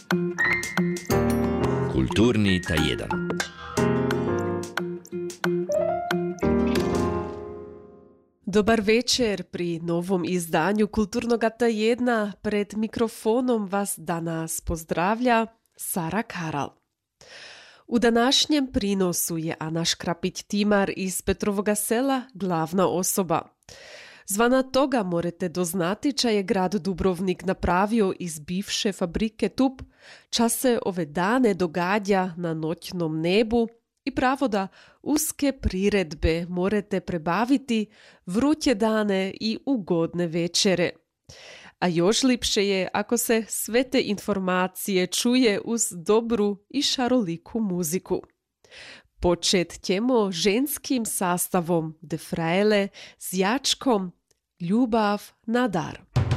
Kulturni tajedan. Dobar večer pri novom izdanju Kulturnoga tajedna. Pred mikrofonom vas danas pozdravlja Sara Karal. U današnjem prinosu je Ana Škrapić-Timar iz Petrovoga Sela glavna osoba. Zvana toga morate doznati ča je grad Dubrovnik napravio iz bivše fabrike Tup, ča se ove dane događa na noćnom nebu i pravo da uske priredbe morate prebaviti, vruće dane i ugodne večere. A još lipše je ako se sve te informacije čuje uz dobru i šaroliku muziku. Počet ćemo ženskim sastavom De Frajle s jačkom Ljubav na dar.